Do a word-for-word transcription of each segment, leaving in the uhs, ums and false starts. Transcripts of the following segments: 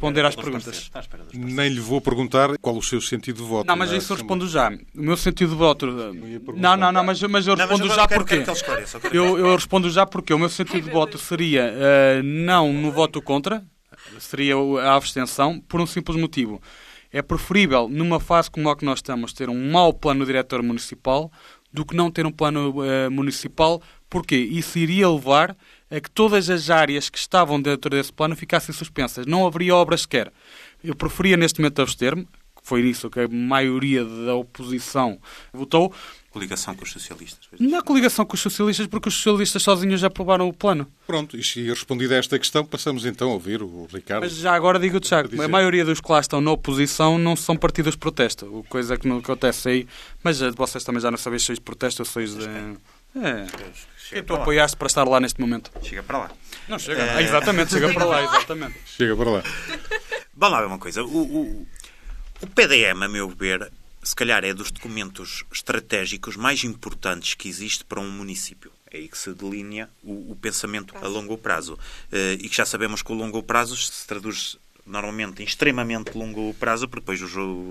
responder às perguntas. Nem lhe vou perguntar qual o seu sentido de voto. Não, mas isso eu respondo já. O meu sentido de voto... Não, não, não, mas, mas eu respondo já porque... Eu, eu respondo já porque o meu sentido de voto seria uh, não no voto contra, seria a abstenção, por um simples motivo. É preferível, numa fase como a que nós estamos, ter um mau plano diretor municipal do que não ter um plano uh, municipal. Porquê? Isso iria levar a que todas as áreas que estavam dentro desse plano ficassem suspensas. Não haveria obras sequer. Eu preferia neste momento abster-me, que foi isso que a maioria da oposição votou. Coligação com os socialistas. Não há coligação com os socialistas, porque os socialistas sozinhos já aprovaram o plano. Pronto, e respondida a esta questão, passamos então a ouvir o Ricardo. Mas já agora digo, Tiago, a maioria dos que lá estão na oposição não são partidos de protesto. O coisa que não acontece aí, mas vocês também já não sabem se sois de protesto ou sois de... É. E tu apoiaste para estar lá neste momento. Chega para lá. Não, chega. É... Ah, exatamente, chega para lá, exatamente. Chega para lá. Vamos lá ver uma coisa. O, o, o P D M, a meu ver, se calhar é dos documentos estratégicos mais importantes que existe para um município. É aí que se delinea o, o pensamento a longo prazo. Uh, e que já sabemos que o longo prazo se traduz normalmente em extremamente longo prazo, porque depois os,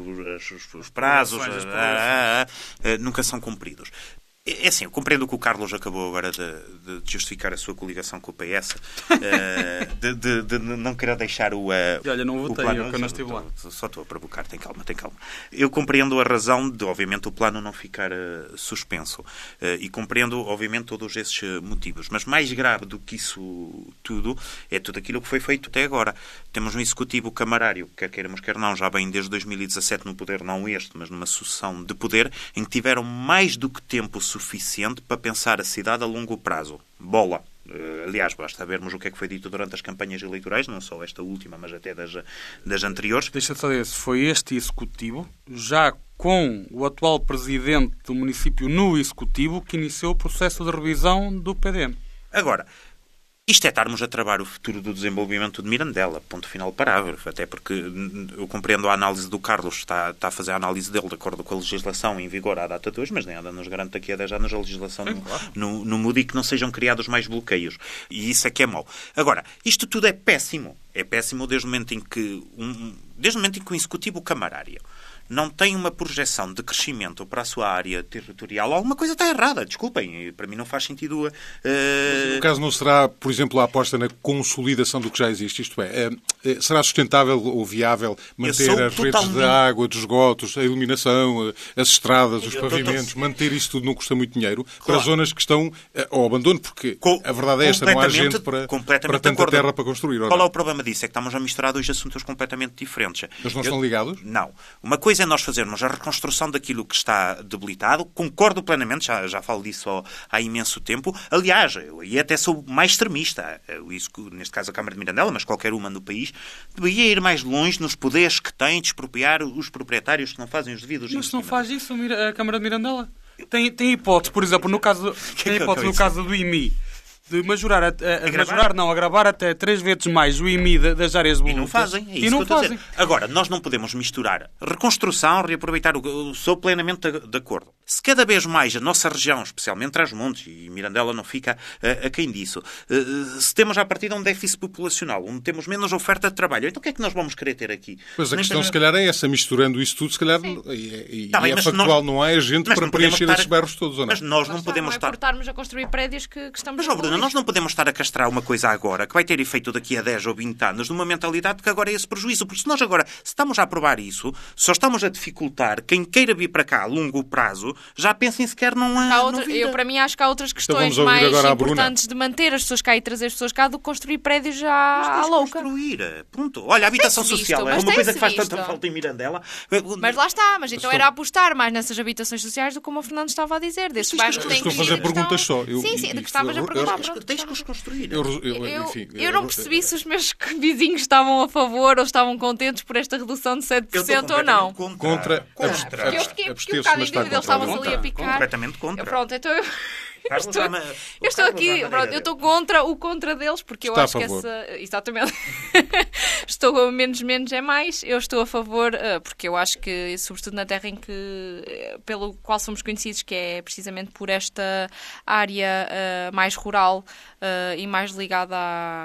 os, os prazos uh, uh, uh, nunca são cumpridos. É assim, eu compreendo que o Carlos acabou agora de, de justificar a sua coligação com o P S, uh, de, de, de não querer deixar o... Uh, e olha, não votei, eu que não estive lá. Só estou a provocar, tem calma, tem calma. Eu compreendo a razão de, obviamente, o plano não ficar uh, suspenso. Uh, e compreendo, obviamente, todos esses motivos. Mas mais grave do que isso tudo é tudo aquilo que foi feito até agora. Temos um executivo camarário, quer queiramos, quer não, já vem desde dois mil e dezassete no poder, não este, mas numa sucessão de poder, em que tiveram mais do que tempo suficiente para pensar a cidade a longo prazo. Bola. Uh, aliás, basta vermos o que é que foi dito durante as campanhas eleitorais, não só esta última, mas até das, das anteriores. Deixa-te saber se foi este executivo, já com o atual presidente do município no executivo, que iniciou o processo de revisão do P D M. Agora, isto é estarmos a travar o futuro do desenvolvimento de Mirandela, ponto final parágrafo, até porque eu compreendo a análise do Carlos, está, está a fazer a análise dele de acordo com a legislação em vigor à data de hoje, mas nem nada nos garante daqui a dez anos a legislação Sim, claro. no, no mude e que não sejam criados mais bloqueios. E isso é que é mau. Agora, isto tudo é péssimo. É péssimo desde o momento em que, um, desde o momento em que o executivo camarário não tem uma projeção de crescimento para a sua área territorial, alguma coisa está errada, desculpem, para mim não faz sentido... Uh... No caso não será, por exemplo, a aposta na consolidação do que já existe, isto é, é será sustentável ou viável manter as totalmente... redes de água, de esgotos, a iluminação, as estradas, os Eu pavimentos, tô... manter isso tudo não custa muito dinheiro, claro. Para zonas que estão ao abandono, porque Com... a verdade é esta, não há gente para, para tanta terra para construir. Qual é o problema disso? É que estamos a misturar dois assuntos completamente diferentes. Eles não Eu... estão ligados? Não. Uma coisa é nós fazermos a reconstrução daquilo que está debilitado. Concordo plenamente, já, já falo disso há, há imenso tempo. Aliás, eu aí até sou mais extremista. Isso, neste caso a Câmara de Mirandela, mas qualquer uma no país, deveria ir mais longe nos poderes que tem de expropriar os proprietários que não fazem os devidos investimentos. Mas não faz isso a Câmara de Mirandela? Tem, tem hipótese, por exemplo, no caso, tem hipótese no caso do I M I, de majorar, a, a, a majorar não, agravar até três vezes mais o I M I das áreas volutas. E não fazem, é isso e não que eu estou fazem. a dizer. Agora, nós não podemos misturar reconstrução, reaproveitar, o, sou plenamente de, de acordo. Se cada vez mais a nossa região, especialmente Trás-os-Montes, e Mirandela não fica a, a quem disso, uh, se temos à partida um déficit populacional, onde temos menos oferta de trabalho, então o que é que nós vamos querer ter aqui? Pois a questão se calhar é essa, misturando isso tudo, se calhar e, e, tá bem, e é factual, nós, não há gente para preencher estar, esses bairros todos, ou não? Mas nós não mas podemos não é estar... por estarmos a construir prédios que, que estamos... Mas, ó, Bruno, nós não podemos estar a castrar uma coisa agora, que vai ter efeito daqui a dez ou vinte anos, numa mentalidade que agora é esse prejuízo. Porque se nós agora, se estamos a aprovar isso, só estamos a dificultar quem queira vir para cá a longo prazo, já pensem sequer não há... Outra, eu, para mim, acho que há outras questões então mais importantes de manter as pessoas cá e trazer as pessoas cá do que construir prédios já à louca. Construir, ponto. Olha, a habitação Tem-se social visto, é uma coisa que faz visto. tanta falta em Mirandela. Mas lá está, mas então era apostar mais nessas habitações sociais do que como o Fernando estava a dizer, desses bairros que têm que... Estou a fazer perguntas só. Eu, sim, sim, de que estavas a perguntar. Tens que os construir. Eu, eu, eu, enfim, eu não percebi se os meus vizinhos estavam a favor ou estavam contentes por esta redução de sete por cento ou não. Contra. Contra. Contra. Porque eu fiquei, fiquei um bocado em dúvida, eles estavam ali a picar. Completamente contra. Pronto, então eu... Eu estou, ama, eu estou aqui, pronto, eu estou contra o contra deles, porque Está eu acho que essa... Exatamente. Estou menos, menos é mais. Eu estou a favor, porque eu acho que, sobretudo na terra em que, pelo qual somos conhecidos, que é precisamente por esta área uh, mais rural uh, e mais ligada à,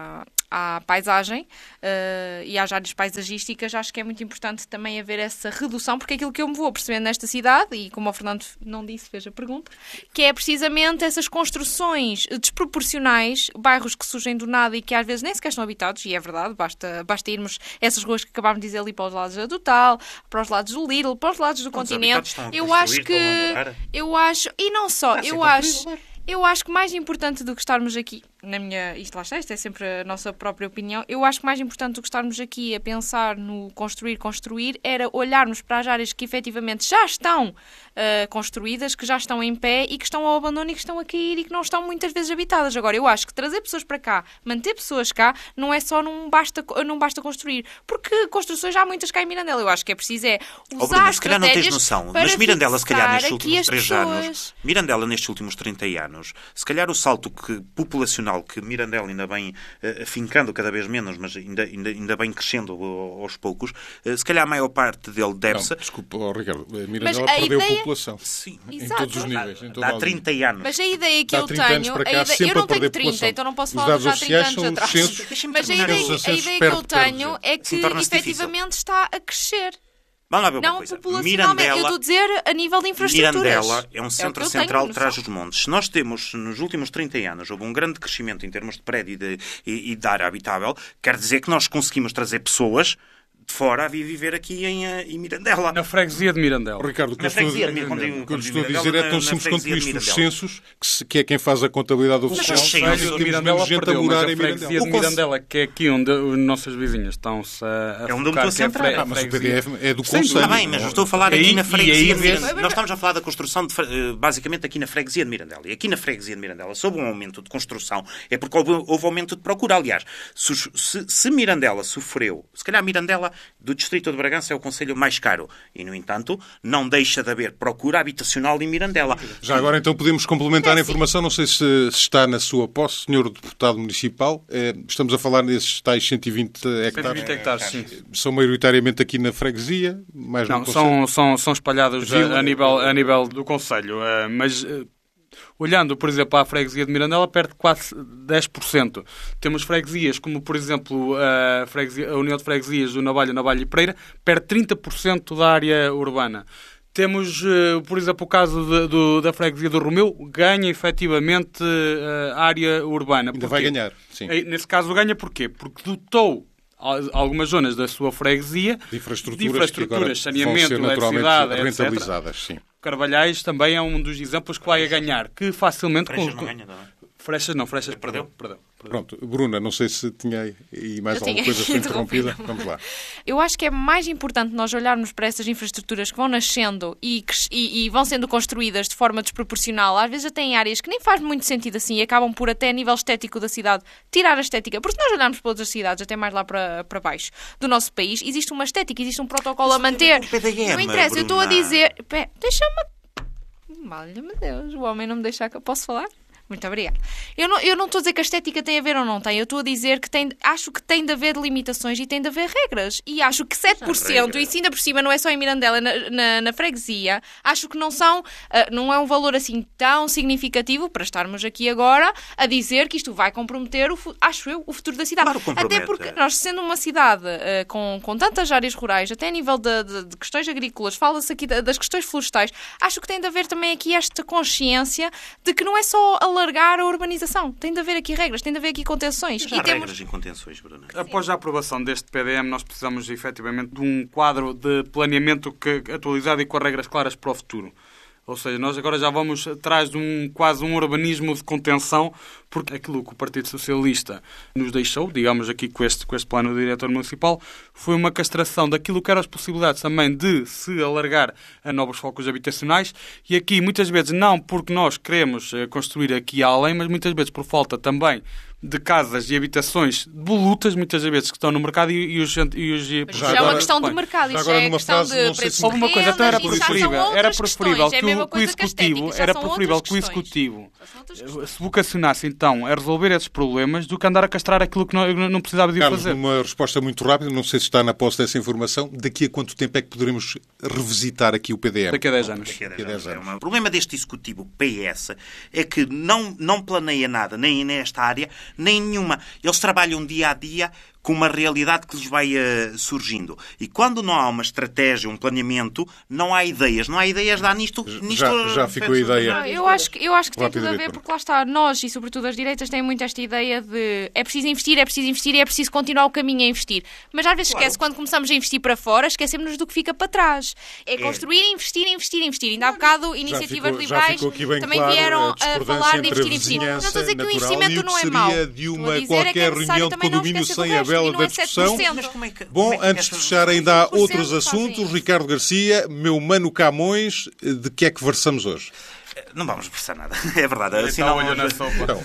à paisagem uh, e às áreas paisagísticas, acho que é muito importante também haver essa redução, porque é aquilo que eu me vou percebendo nesta cidade, e como o Fernando não disse, fez a pergunta, que é precisamente essas construções desproporcionais, bairros que surgem do nada e que às vezes nem sequer estão habitados, e é verdade, basta, basta irmos essas ruas que acabámos de dizer ali para os lados do Tal, para os lados do Lidl, para os lados do Os continente. eu acho que eu acho e não só Ah, eu acho eu acho que mais importante do que estarmos aqui na minha isto lá está, isto é sempre a nossa própria opinião, eu acho que mais importante do que estarmos aqui a pensar no construir, construir, era olharmos para as áreas que efetivamente já estão uh, construídas, que já estão em pé e que estão ao abandono e que estão a cair e que não estão muitas vezes habitadas. Agora, eu acho que trazer pessoas para cá, manter pessoas cá, não é só não basta, não basta construir, porque construções já há muitas cá em Mirandela. Eu acho que é preciso é usar oh, Bruno, se calhar não tens noção, mas Mirandela, se calhar, nestes últimos três pessoas... anos, Mirandela, nestes últimos trinta anos, se calhar o salto que, populacional que Mirandela ainda bem uh, afincando cada vez menos, mas ainda, ainda, ainda bem crescendo uh, aos poucos, uh, se calhar a maior parte dele deve-se... Desculpa, oh, Ricardo, Mirandela perdeu ideia... população. Sim. Em Exato. todos os níveis. Em todo Há trinta anos. Mas a ideia que Há eu trinta tenho... anos para cá, a ideia... sempre Eu não a perder tenho trinta, população. então não posso Os falar dados já há trinta oficiais anos são atrás. os censos. Mas a terminar. ideia, Os a censos ideia que perde, eu perde tenho já. é que Sim, torna-se efetivamente está a crescer. Vamos lá ver uma Não coisa. populacionalmente, eu estou a dizer a nível de infraestruturas. Mirandela é um centro é o central de tenho, Trás-os-Montes. Se nós temos, nos últimos trinta anos, houve um grande crescimento em termos de prédio e de, e, e de área habitável, quer dizer que nós conseguimos trazer pessoas de fora a vir viver aqui em, em Mirandela. Na freguesia de Mirandela. Ricardo, o que Na eu estou, freguesia de o Mirandela. que eu estou a Mirandela, dizer é tão na- na simples quanto freguesia de isto. Os Mirandela. censos, que, se- que é quem faz a contabilidade Mas oficial, os O censos Conselho temos de Mirandela menos gente a perdeu, mas morar a em freguesia Mirandela. de O Conselho- Mirandela, que é aqui onde os nossos vizinhos estão-se a, a É onde eu me focar, estou a que é a centrar. fre- Ah, mas o P D freguesia. F é do Sem Conselho. dúvida. Está bem, mas eu estou a falar E aqui aí- na e freguesia aí de vê-se- Mirandela. Nós estamos a falar da construção, de, fre- basicamente aqui na freguesia de Mirandela. E aqui na freguesia de Mirandela, sob um aumento de construção, é porque houve, houve aumento de procura. Aliás, se, se, se Mirandela sofreu, se calhar Mirandela do Distrito de Bragança é o concelho mais caro. E, no entanto, não deixa de haver procura habitacional em Mirandela. Já agora, então, podemos complementar É, a informação. Não sei se, se está na sua posse, senhor deputado municipal. Eh, estamos a falar desses tais cento e vinte cento e hectares. vinte hectares, sim. São maioritariamente aqui na freguesia? Mais Não, no concelho? são, são, são espalhados Vila. a, a, nível, a nível do Conselho. eh, Mas, eh, olhando, por exemplo, à freguesia de Mirandela, perde quase dez por cento. Temos freguesias como, por exemplo, a, freguesia, a União de Freguesias do Navalho, Navalho e Pereira, perde trinta por cento da área urbana. Temos, eh, por exemplo, o caso de- do- da freguesia do Romeu, ganha efetivamente eh, a área urbana. Ainda Porquê? vai ganhar, sim. Eh, Nesse caso ganha porquê? Porque dotou al- algumas zonas da sua freguesia De infraestruturas, de infraestruturas, que agora vão saneamento, ser naturalmente eletricidade, etcétera. rentabilizadas. Sim. Carvalhais também é um dos exemplos que vai a ganhar, que facilmente... Freixas com- não ganha, não é? Freixas não, Freixas Perdeu? perdeu. perdeu, perdeu. Pronto, Bruna, não sei se tinha aí mais Eu alguma tinha coisa foi interrompida. interrompido. Vamos lá. Eu acho que é mais importante nós olharmos para essas infraestruturas que vão nascendo e, cres- e- e vão sendo construídas de forma desproporcional, às vezes até em áreas que nem faz muito sentido assim e acabam por até a nível estético da cidade tirar a estética. Porque se nós olharmos para outras cidades, até mais lá para, para baixo do nosso país, existe uma estética, existe um protocolo a manter. Isso tem a ver com o P D M, Não interessa, eu estou a Bruna. dizer... Pé, deixa-me... Valha-me Deus, o homem não me deixa... Posso falar? Muito obrigada. Eu não, eu não estou a dizer que a estética tem a ver ou não tem. Eu estou a dizer que tem, acho que tem de haver limitações e tem de haver regras. E acho que sete por cento, e se ainda por cima não é só em Mirandela, na, na, na freguesia, acho que não são, uh, não é um valor assim tão significativo para estarmos aqui agora a dizer que isto vai comprometer, o, fu- acho eu, o futuro da cidade. Claro, compromete. Até porque nós, sendo uma cidade uh, com, com tantas áreas rurais, até a nível de, de, de questões agrícolas, fala-se aqui da- das questões florestais, acho que tem de haver também aqui esta consciência de que não é só alargar a urbanização. Tem de haver aqui regras, tem de haver aqui contenções. Já há regras em contenções, Bruna. Após a aprovação deste P D M, nós precisamos efetivamente de um quadro de planeamento que, atualizado e com regras claras para o futuro. Ou seja, nós agora já vamos atrás de um quase um urbanismo de contenção, porque aquilo que o Partido Socialista nos deixou, digamos aqui com este, com este plano do diretor municipal, foi uma castração daquilo que eram as possibilidades também de se alargar a novos focos habitacionais, e aqui muitas vezes não porque nós queremos eh, construir aqui além, mas muitas vezes por falta também de casas e habitações volutas, muitas vezes que estão no mercado e, e os... E os Mas Já isso é uma agora- questão de bem, mercado, já isso agora é numa questão frase, de não sei preços se- de Houve uma coisa, então era rendas, isso já são preferível, outras era preferível questões, é a que mesma o, que o coisa que a Executivo, estética, já era são preferível outras que o questões. Executivo Já são outras questões. se vocacionasse então a resolver esses problemas do que andar a castrar aquilo que não, não precisava de o Carlos, fazer. uma resposta muito rápida, não sei se está na posse dessa informação. Daqui a quanto tempo é que poderemos revisitar aqui o P D M? Daqui a dez anos. Daqui a Daqui a dez dez anos. É uma- O problema deste executivo P S é que não, não planeia nada, nem nesta área, nem nenhuma. Eles trabalham dia a dia com uma realidade que lhes vai uh, surgindo. E quando não há uma estratégia, um planeamento, não há ideias. Não há ideias, dá nisto... nisto já, já ficou a ideia. Não, eu acho que, eu acho que tem tudo a ver, porque lá está, nós e sobretudo as direitas têm muito esta ideia de é preciso investir, é preciso investir e é preciso continuar o caminho a investir. Mas às vezes claro. esquece, quando começamos a investir para fora, esquecemos-nos do que fica para trás. É, é. construir, investir, investir, investir. Ainda há bocado, iniciativas ficou, liberais também claro vieram a, a falar de investir, investir. Não estou a dizer que o investimento não é mau. De uma qualquer é reunião de condomínio sem a vela da discussão. É que, Bom, é que antes de fechar, ainda há outros assuntos. Ricardo Garcia, meu mano Camões, de que é que versamos hoje? Não vamos versar nada, é verdade. Assim, não, não, na sopa. Então,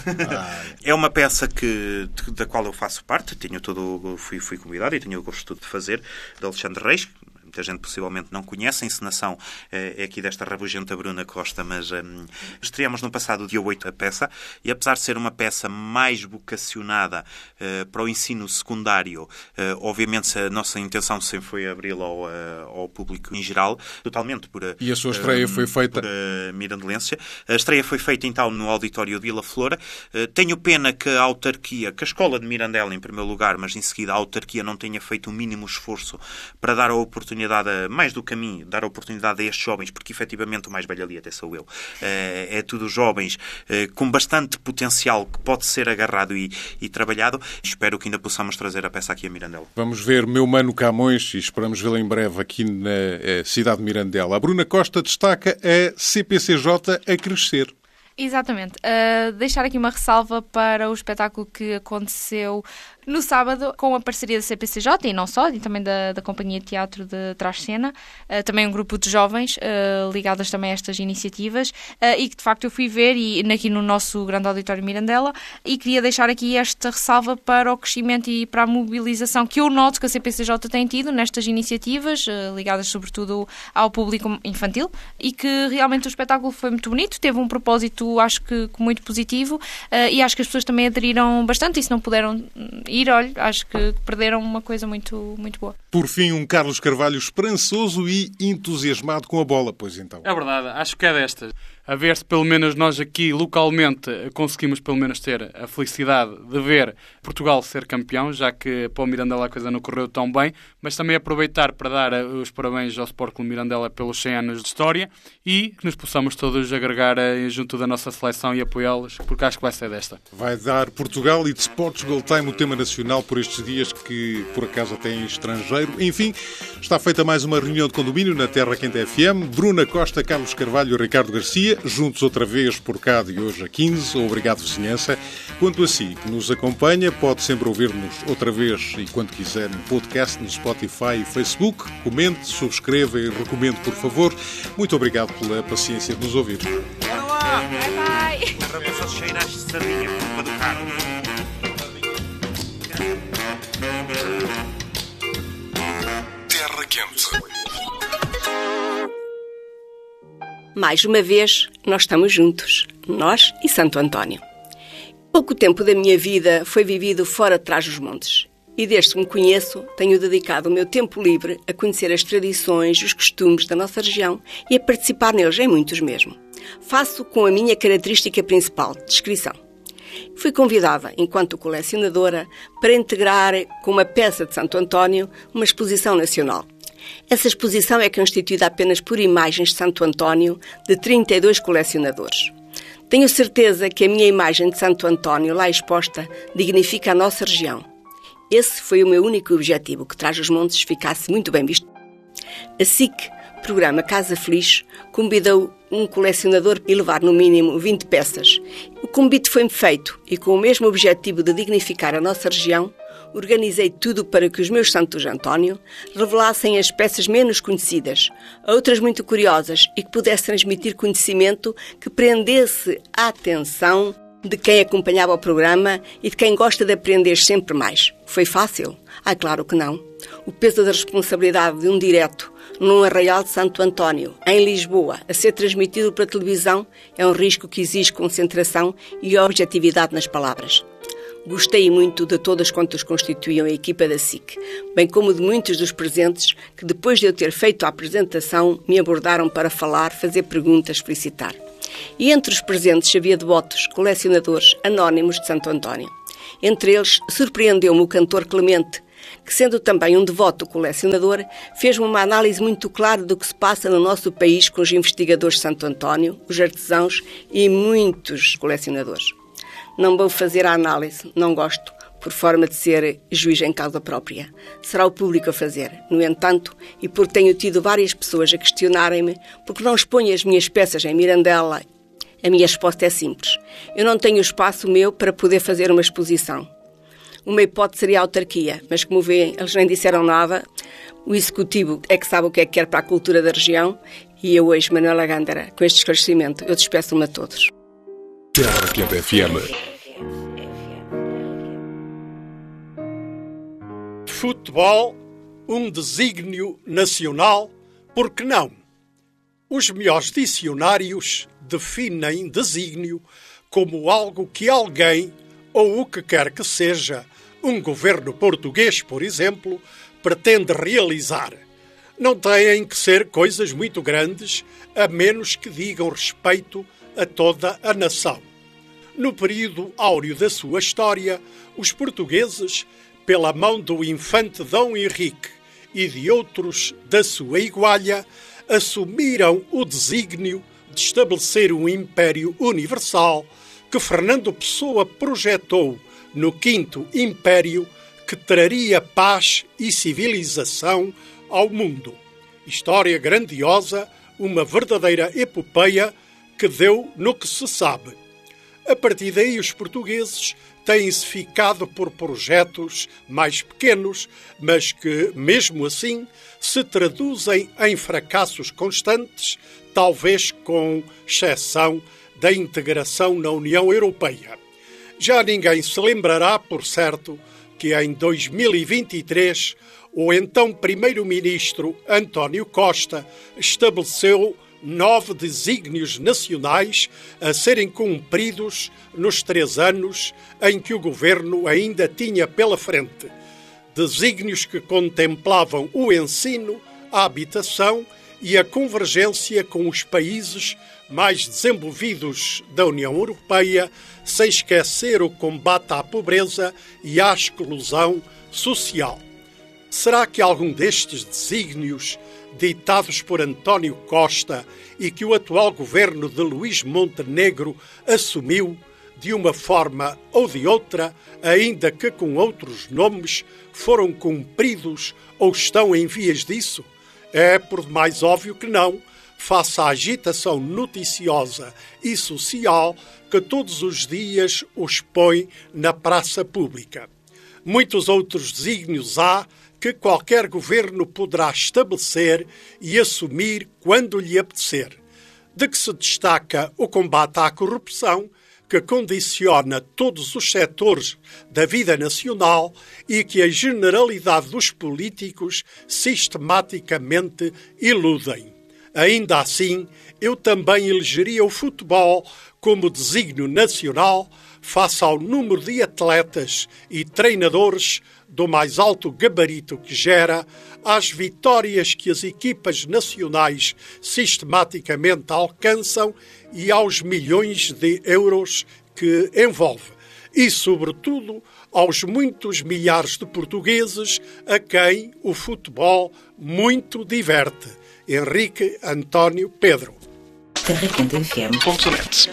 é uma peça que, da qual eu faço parte, tenho todo, fui, fui convidado e tenho o gosto de fazer, de Alexandre Reis. Muita gente possivelmente não conhece. A encenação é aqui desta rabugenta Bruna Costa, mas um, estreamos no passado dia oito a peça, e apesar de ser uma peça mais vocacionada uh, para o ensino secundário, uh, obviamente a nossa intenção sempre foi abri-la ao, uh, ao público em geral, totalmente por... Uh, e a sua estreia uh, foi feita? Por uh, Mirandelense. A estreia foi feita então no auditório de Vila Flora. Uh, tenho pena que a autarquia, que a escola de Mirandela em primeiro lugar, mas em seguida a autarquia não tenha feito o mínimo esforço para dar a oportunidade A, mais do caminho, dar a oportunidade a estes jovens, porque efetivamente o mais velho ali até sou eu. É, é tudo jovens é, com bastante potencial que pode ser agarrado e, e trabalhado. Espero que ainda possamos trazer a peça aqui a Mirandela. Vamos ver meu mano Camões e esperamos vê-la em breve aqui na é, cidade de Mirandela. A Bruna Costa destaca a C P C J a crescer. Exatamente. Uh, deixar aqui uma ressalva para o espetáculo que aconteceu no sábado, com a parceria da C P C J, e não só, e também da, da Companhia de Teatro de Trás-Cena, uh, também um grupo de jovens uh, ligadas também a estas iniciativas, uh, e que de facto eu fui ver e, aqui no nosso grande auditório Mirandela, e queria deixar aqui esta ressalva para o crescimento e para a mobilização que eu noto que a C P C J tem tido nestas iniciativas, uh, ligadas sobretudo ao público infantil, e que realmente o espetáculo foi muito bonito, teve um propósito, acho que muito positivo, uh, e acho que as pessoas também aderiram bastante, e se não puderam ir, olha, acho que perderam uma coisa muito, muito boa. Por fim, um Carlos Carvalho esperançoso e entusiasmado com a bola, pois então. É verdade, acho que é destas. A ver se pelo menos nós aqui localmente conseguimos pelo menos ter a felicidade de ver Portugal ser campeão, já que para o Mirandela a coisa não correu tão bem, mas também aproveitar para dar os parabéns ao Sport Clube Mirandela pelos cem anos de história e que nos possamos todos agregar junto da nossa seleção e apoiá-los, porque acho que vai ser desta. Vai dar Portugal e de Sports Gold Time o tema nacional por estes dias que por acaso até em estrangeiro. Enfim, está feita mais uma reunião de condomínio na Terra Quente F M. Bruna Costa, Carlos Carvalho e Ricardo Garcia, juntos outra vez por cá de hoje a quinze. Obrigado, vizinhança. Quanto a si, que nos acompanha, pode sempre ouvir-nos outra vez e quando quiser em podcast no Spotify e Facebook. Comente, subscreva e recomende, por favor. Muito obrigado pela paciência de nos ouvir. Bye, bye. Terra Quente. Mais uma vez, nós estamos juntos, nós e Santo António. Pouco tempo da minha vida foi vivido fora de Trás-os-Montes. E desde que me conheço, tenho dedicado o meu tempo livre a conhecer as tradições e os costumes da nossa região e a participar neles, em muitos mesmo. Faço com a minha característica principal, descrição. Fui convidada, enquanto colecionadora, para integrar com uma peça de Santo António uma exposição nacional. Essa exposição é constituída apenas por imagens de Santo António de trinta e dois colecionadores. Tenho certeza que a minha imagem de Santo António lá exposta dignifica a nossa região. Esse foi o meu único objetivo, que Trás-os-Montes ficasse muito bem visto. A S I C, programa Casa Feliz, convidou um colecionador a levar no mínimo vinte peças. O convite foi-me feito e, com o mesmo objetivo de dignificar a nossa região, organizei tudo para que os meus Santos António revelassem as peças menos conhecidas, outras muito curiosas e que pudesse transmitir conhecimento que prendesse a atenção de quem acompanhava o programa e de quem gosta de aprender sempre mais. Foi fácil? Ah, claro que não. O peso da responsabilidade de um direto num arraial de Santo António, em Lisboa, a ser transmitido pela televisão, é um risco que exige concentração e objetividade nas palavras. Gostei muito de todas quantas constituíam a equipa da S I C, bem como de muitos dos presentes que, depois de eu ter feito a apresentação, me abordaram para falar, fazer perguntas, felicitar. E entre os presentes havia devotos, colecionadores anónimos de Santo António. Entre eles, surpreendeu-me o cantor Clemente, que, sendo também um devoto colecionador, fez-me uma análise muito clara do que se passa no nosso país com os investigadores de Santo António, os artesãos e muitos colecionadores. Não vou fazer a análise, não gosto, por forma de ser juiz em causa própria. Será o público a fazer. No entanto, e porque tenho tido várias pessoas a questionarem-me porque não exponho as minhas peças em Mirandela, a minha resposta é simples. Eu não tenho espaço meu para poder fazer uma exposição. Uma hipótese seria a autarquia, mas como vêem, eles nem disseram nada. O executivo é que sabe o que é que quer para a cultura da região e eu hoje, Manuela Gândara, com este esclarecimento, eu despeço-me a todos. Terra Quente F M. Futebol, um desígnio nacional, por que não? Os melhores dicionários definem desígnio como algo que alguém, ou o que quer que seja, um governo português, por exemplo, pretende realizar. Não têm que ser coisas muito grandes, a menos que digam respeito a toda a nação. No período áureo da sua história, os portugueses, pela mão do infante Dom Henrique e de outros da sua igualha, assumiram o desígnio de estabelecer um império universal que Fernando Pessoa projetou no Quinto Império, que traria paz e civilização ao mundo. História grandiosa, uma verdadeira epopeia que deu no que se sabe. A partir daí, os portugueses têm-se ficado por projetos mais pequenos, mas que, mesmo assim, se traduzem em fracassos constantes, talvez com exceção da integração na União Europeia. Já ninguém se lembrará, por certo, que em dois mil e vinte e três o então primeiro-ministro António Costa estabeleceu nove desígnios nacionais a serem cumpridos nos três anos em que o governo ainda tinha pela frente. Desígnios que contemplavam o ensino, a habitação e a convergência com os países mais desenvolvidos da União Europeia, sem esquecer o combate à pobreza e à exclusão social. Será que algum destes desígnios, ditados por António Costa e que o atual governo de Luís Montenegro assumiu, de uma forma ou de outra, ainda que com outros nomes, foram cumpridos ou estão em vias disso? É por demais óbvio que não, face à agitação noticiosa e social que todos os dias os põe na praça pública. Muitos outros desígnios há que qualquer governo poderá estabelecer e assumir quando lhe apetecer. De que se destaca o combate à corrupção, que condiciona todos os setores da vida nacional e que a generalidade dos políticos sistematicamente iludem. Ainda assim, eu também elegeria o futebol como desígnio nacional face ao número de atletas e treinadores do mais alto gabarito que gera, às vitórias que as equipas nacionais sistematicamente alcançam e aos milhões de euros que envolve. E, sobretudo, aos muitos milhares de portugueses a quem o futebol muito diverte. Henrique António Pedro. Terra Quente F M ponto net.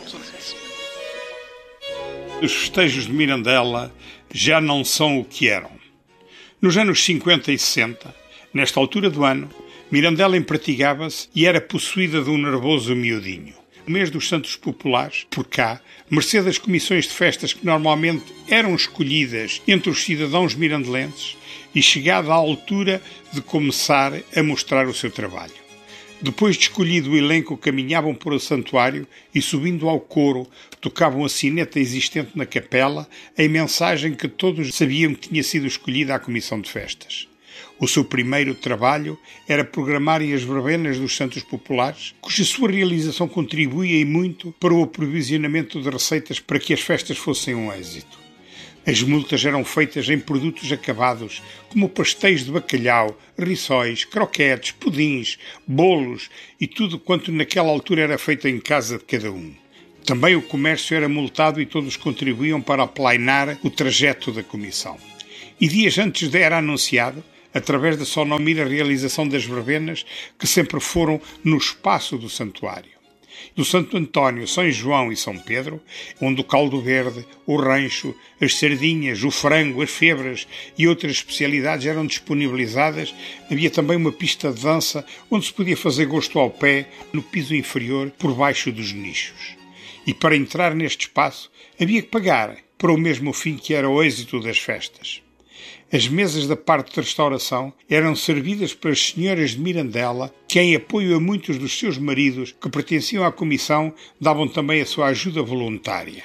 Os festejos de Mirandela já não são o que eram. Nos anos cinquenta e sessenta, nesta altura do ano, Mirandela empratigava-se e era possuída de um nervoso miudinho. No mês dos Santos Populares, por cá, mercê das comissões de festas que normalmente eram escolhidas entre os cidadãos mirandelenses e chegada à altura de começar a mostrar o seu trabalho. Depois de escolhido o elenco, caminhavam por o santuário e, subindo ao coro, tocavam a sineta existente na capela, em mensagem que todos sabiam que tinha sido escolhida a comissão de festas. O seu primeiro trabalho era programarem as verbenas dos Santos Populares, cuja sua realização contribuía e muito para o aprovisionamento de receitas para que as festas fossem um êxito. As multas eram feitas em produtos acabados, como pastéis de bacalhau, rissóis, croquetes, pudins, bolos e tudo quanto naquela altura era feito em casa de cada um. Também o comércio era multado e todos contribuíam para aplainar o trajeto da comissão. E dias antes era anunciado, através da sonomira realização das verbenas, que sempre foram no espaço do santuário. Do Santo António, São João e São Pedro, onde o caldo verde, o rancho, as sardinhas, o frango, as febras e outras especialidades eram disponibilizadas, havia também uma pista de dança onde se podia fazer gosto ao pé, no piso inferior, por baixo dos nichos. E para entrar neste espaço havia que pagar, para o mesmo fim que era o êxito das festas. As mesas da parte de restauração eram servidas pelas senhoras de Mirandela, que, em apoio a muitos dos seus maridos que pertenciam à comissão, davam também a sua ajuda voluntária.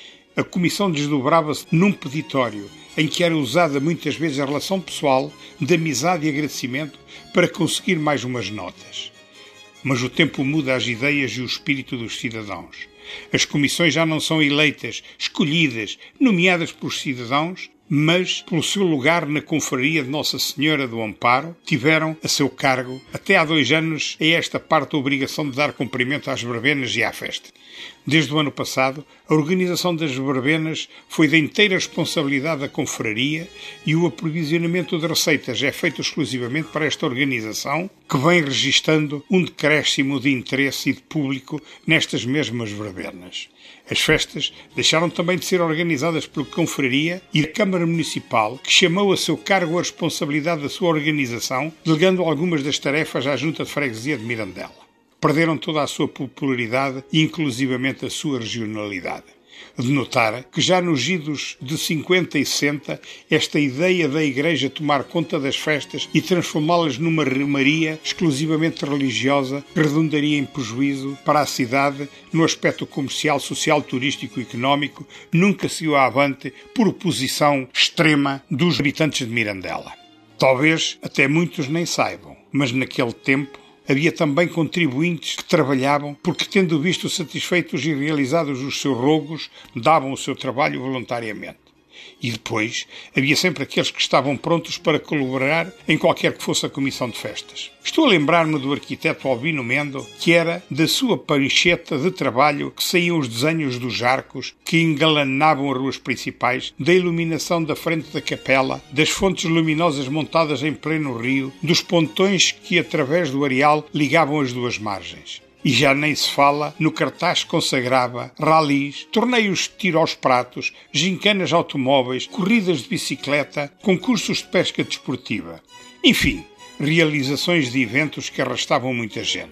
A comissão desdobrava-se num peditório, em que era usada muitas vezes a relação pessoal, de amizade e agradecimento, para conseguir mais umas notas. Mas o tempo muda as ideias e o espírito dos cidadãos. As comissões já não são eleitas, escolhidas, nomeadas pelos cidadãos, mas, pelo seu lugar na confraria de Nossa Senhora do Amparo, tiveram a seu cargo, até há dois anos, a esta parte a obrigação de dar cumprimento às verbenas e à festa. Desde o ano passado, a organização das verbenas foi da inteira responsabilidade da confraria e o aprovisionamento de receitas é feito exclusivamente para esta organização, que vem registando um decréscimo de interesse e de público nestas mesmas verbenas. As festas deixaram também de ser organizadas pela confraria e a Câmara Municipal, que chamou a seu cargo a responsabilidade da sua organização, delegando algumas das tarefas à Junta de Freguesia de Mirandela. Perderam toda a sua popularidade e inclusivamente a sua regionalidade. De notar que já nos idos de cinquenta e sessenta, esta ideia da Igreja tomar conta das festas e transformá-las numa romaria exclusivamente religiosa redundaria em prejuízo para a cidade no aspecto comercial, social, turístico e económico, nunca seguiu avante por oposição extrema dos habitantes de Mirandela. Talvez até muitos nem saibam, mas naquele tempo havia também contribuintes que trabalhavam porque, tendo visto satisfeitos e realizados os seus rogos, davam o seu trabalho voluntariamente. E depois havia sempre aqueles que estavam prontos para colaborar em qualquer que fosse a comissão de festas. Estou a lembrar-me do arquiteto Albino Mendo, que era da sua prancheta de trabalho que saíam os desenhos dos arcos que engalanavam as ruas principais, da iluminação da frente da capela, das fontes luminosas montadas em pleno rio, dos pontões que, através do areal, ligavam as duas margens. E já nem se fala no cartaz que consagrava ralis, torneios de tiro aos pratos, gincanas automóveis, corridas de bicicleta, concursos de pesca desportiva. Enfim, realizações de eventos que arrastavam muita gente.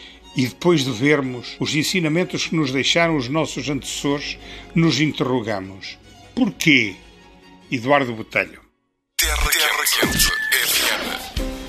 E depois de vermos os ensinamentos que nos deixaram os nossos antecessores, nos interrogamos: porquê? Eduardo Botelho. Terra Quente F M.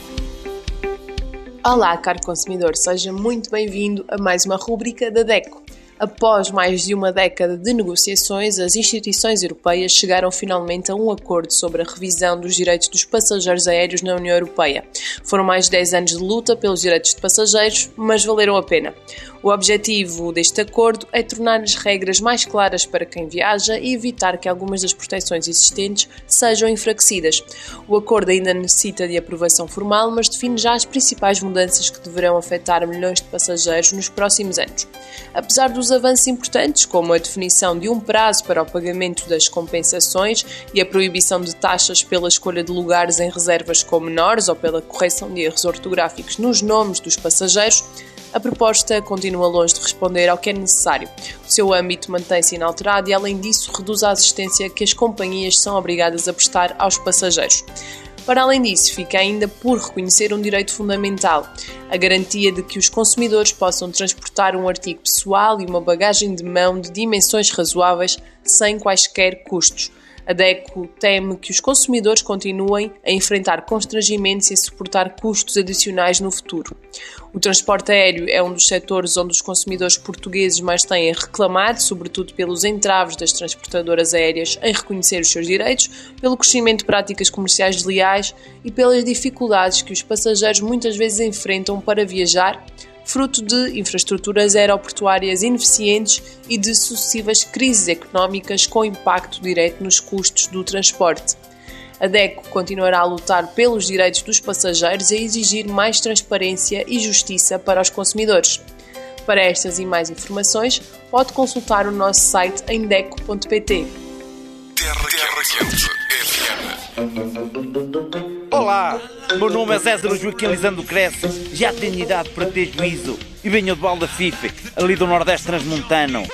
Olá, caro consumidor, seja muito bem-vindo a mais uma rúbrica da DECO. Após mais de uma década de negociações, as instituições europeias chegaram finalmente a um acordo sobre a revisão dos direitos dos passageiros aéreos na União Europeia. Foram mais de dez anos de luta pelos direitos de passageiros, mas valeram a pena. O objetivo deste acordo é tornar as regras mais claras para quem viaja e evitar que algumas das proteções existentes sejam enfraquecidas. O acordo ainda necessita de aprovação formal, mas define já as principais mudanças que deverão afetar milhões de passageiros nos próximos anos. Apesar dos avanços importantes, como a definição de um prazo para o pagamento das compensações e a proibição de taxas pela escolha de lugares em reservas com menores ou pela correção de erros ortográficos nos nomes dos passageiros, a proposta continua longe de responder ao que é necessário. O seu âmbito mantém-se inalterado e, além disso, reduz a assistência que as companhias são obrigadas a prestar aos passageiros. Para além disso, fica ainda por reconhecer um direito fundamental, a garantia de que os consumidores possam transportar um artigo pessoal e uma bagagem de mão de dimensões razoáveis sem quaisquer custos. A DECO teme que os consumidores continuem a enfrentar constrangimentos e a suportar custos adicionais no futuro. O transporte aéreo é um dos setores onde os consumidores portugueses mais têm reclamado, sobretudo pelos entraves das transportadoras aéreas em reconhecer os seus direitos, pelo crescimento de práticas comerciais desleais e pelas dificuldades que os passageiros muitas vezes enfrentam para viajar, fruto de infraestruturas aeroportuárias ineficientes e de sucessivas crises económicas com impacto direto nos custos do transporte. A DECO continuará a lutar pelos direitos dos passageiros e a exigir mais transparência e justiça para os consumidores. Para estas e mais informações, pode consultar o nosso site em deco ponto pt. Terra Quente F M. Olá, meu nome é César Joaquim Lisandro Cresce, já tenho idade para ter juízo e venho de Balda Fife, ali do Nordeste Transmontano.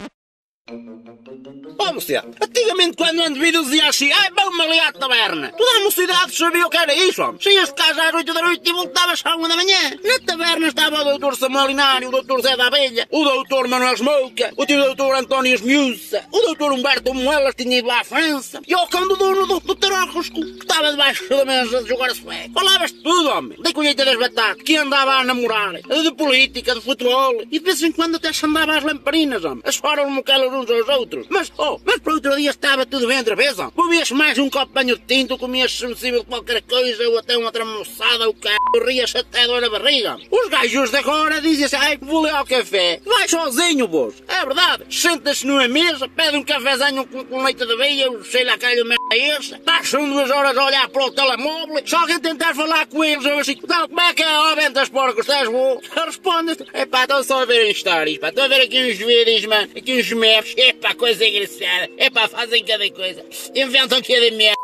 Ó, mocidade, antigamente quando ando de vídeo dizia assim, ai, vamos ali à taberna. Toda a mocidade sabia o que era isso, homem. Saías de casa às oito da noite e voltavas à uma da manhã. Na taberna estava o doutor Samolinário, o doutor Zé da Abelha, o doutor Manuel Smouca, o tio doutor António Esmiuça, o doutor Humberto Moelas tinha ido lá à França, e o cão do dono do, do Tarócosco, que estava debaixo da mesa de jogar a sueco. Falavas de tudo, homem. Da colheita das batatas, que andava a namorar, de política, de futebol, e de vez em quando até se andava às lamparinas, homem. As foram moquelas uns aos outros. Mas, oh, mas para outro dia estava tudo bem outra vez, ó. Bebias mais um copo de banho de tinto, comias sensível de qualquer coisa, ou até uma tramoçada, o c***, rias até dor na barriga. Os gajos de agora dizem assim, ai, vou ler ao café. Vai sozinho, vos. É verdade. Senta-se numa mesa, pede um cafezinho com, com leite de aveia, sei lá, calho merda é essa. Passam duas horas a olhar para o telemóvel, só alguém tentar falar com eles, eu assim, então, como é que é, ó, ventas porcos, estás bom? Responde, é pá, estou só a ver histórias, pá, estou a ver aqui uns vídeos, mano, aqui uns memes, é pá, coisa engraçada. É pá, fazem cada coisa. Inventam cada merda.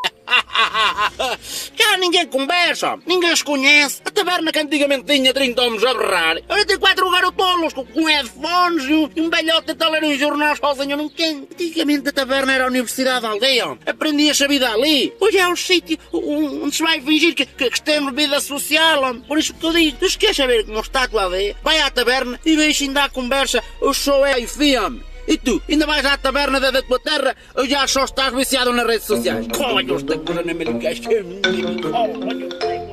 Já ninguém conversa, ninguém se conhece. A taberna que antigamente tinha trinta homens a berrar, agora tem quatro garotolos com, com headphones e um velhote a ler um jornal sozinho num canto. Antigamente a taberna era a universidade da aldeia. Aprendia-se a vida ali. Hoje é um sítio onde se vai fingir que, que, que tem vida social. Por isso que eu digo, tu se queres saber como está a tua aldeia, vai à taberna e deixa-me dar conversa. Eu sou é filme. E tu, ainda vais à taberna da, da tua terra ou já só estás viciado nas redes sociais? Olha, os tecos na minha caixa. Olha,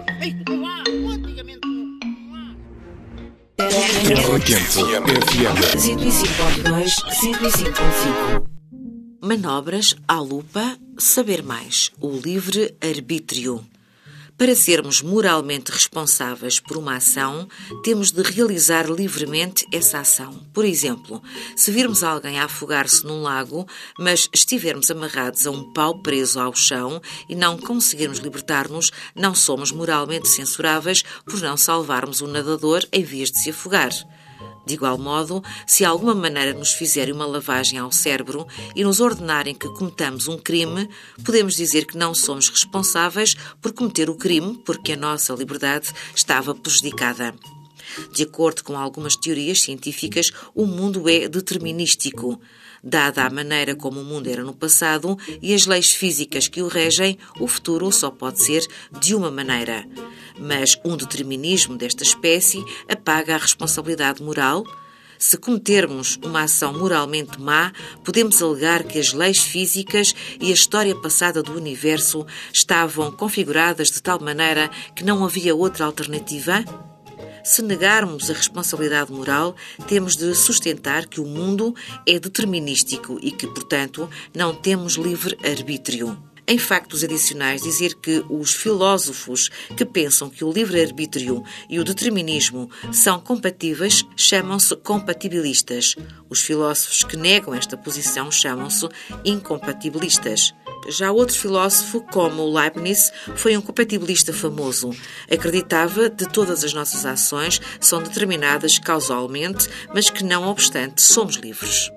Terra Quente F M. cento e cinco ponto dois, cento e cinco ponto cinco. Manobras à lupa, saber mais. O livre-arbítrio. Para sermos moralmente responsáveis por uma ação, temos de realizar livremente essa ação. Por exemplo, se virmos alguém a afogar-se num lago, mas estivermos amarrados a um pau preso ao chão e não conseguirmos libertar-nos, não somos moralmente censuráveis por não salvarmos o nadador em vez de se afogar. De igual modo, se de alguma maneira nos fizerem uma lavagem ao cérebro e nos ordenarem que cometamos um crime, podemos dizer que não somos responsáveis por cometer o crime porque a nossa liberdade estava prejudicada. De acordo com algumas teorias científicas, o mundo é determinístico. Dada a maneira como o mundo era no passado e as leis físicas que o regem, o futuro só pode ser de uma maneira. Mas um determinismo desta espécie apaga a responsabilidade moral? Se cometermos uma ação moralmente má, podemos alegar que as leis físicas e a história passada do universo estavam configuradas de tal maneira que não havia outra alternativa? Se negarmos a responsabilidade moral, temos de sustentar que o mundo é determinístico e que, portanto, não temos livre-arbítrio. Em factos adicionais, dizer que os filósofos que pensam que o livre-arbítrio e o determinismo são compatíveis chamam-se compatibilistas. Os filósofos que negam esta posição chamam-se incompatibilistas. Já outro filósofo, como Leibniz, foi um compatibilista famoso. Acreditava que todas as nossas ações são determinadas causalmente, mas que, não obstante, somos livres.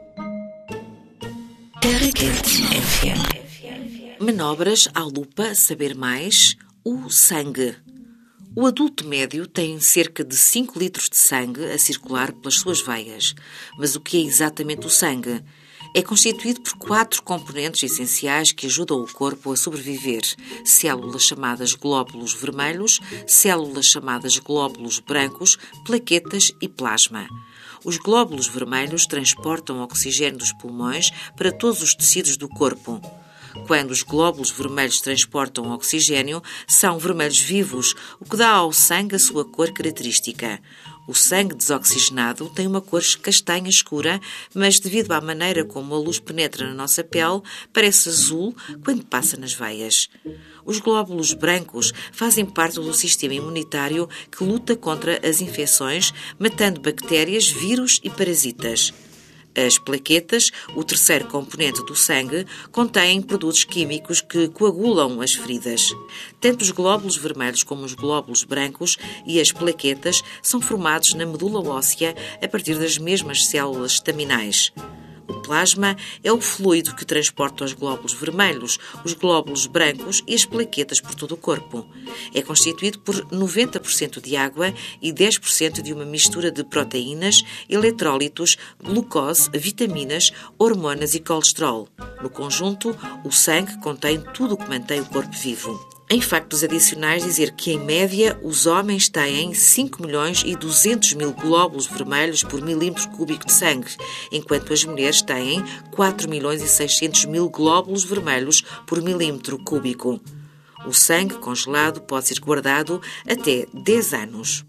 Terra Quente F M. Manobras à lupa, saber mais. O sangue. O adulto médio tem cerca de cinco litros de sangue a circular pelas suas veias. Mas o que é exatamente o sangue? É constituído por quatro componentes essenciais que ajudam o corpo a sobreviver. Células chamadas glóbulos vermelhos, células chamadas glóbulos brancos, plaquetas e plasma. Os glóbulos vermelhos transportam oxigênio dos pulmões para todos os tecidos do corpo. Quando os glóbulos vermelhos transportam oxigênio, são vermelhos vivos, o que dá ao sangue a sua cor característica. O sangue desoxigenado tem uma cor castanha escura, mas devido à maneira como a luz penetra na nossa pele, parece azul quando passa nas veias. Os glóbulos brancos fazem parte do sistema imunitário que luta contra as infecções, matando bactérias, vírus e parasitas. As plaquetas, o terceiro componente do sangue, contêm produtos químicos que coagulam as feridas. Tanto os glóbulos vermelhos como os glóbulos brancos e as plaquetas são formados na medula óssea a partir das mesmas células estaminais. O plasma é o fluido que transporta os glóbulos vermelhos, os glóbulos brancos e as plaquetas por todo o corpo. É constituído por noventa por cento de água e dez por cento de uma mistura de proteínas, eletrólitos, glucose, vitaminas, hormonas e colesterol. No conjunto, o sangue contém tudo o que mantém o corpo vivo. Em factos adicionais, dizer que, em média, os homens têm cinco milhões e duzentos mil glóbulos vermelhos por milímetro cúbico de sangue, enquanto as mulheres têm quatro milhões e seiscentos mil glóbulos vermelhos por milímetro cúbico. O sangue congelado pode ser guardado até dez anos.